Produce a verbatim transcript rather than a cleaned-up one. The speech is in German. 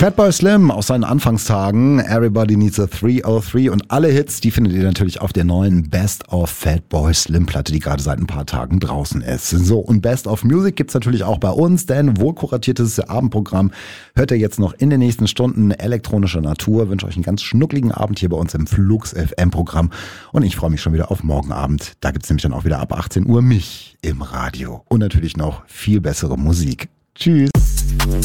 Fatboy Slim aus seinen Anfangstagen, Everybody Needs a dreihundertdrei und alle Hits, die findet ihr natürlich auf der neuen Best of Fatboy Slim Platte, die gerade seit ein paar Tagen draußen ist. So, und Best of Music gibt's natürlich auch bei uns, denn wohlkuratiertes Abendprogramm hört ihr jetzt noch in den nächsten Stunden elektronischer Natur. Ich wünsche euch einen ganz schnuckligen Abend hier bei uns im Flux F M Programm und ich freue mich schon wieder auf morgen Abend. Da gibt's nämlich dann auch wieder ab achtzehn Uhr mich im Radio und natürlich noch viel bessere Musik. Tschüss.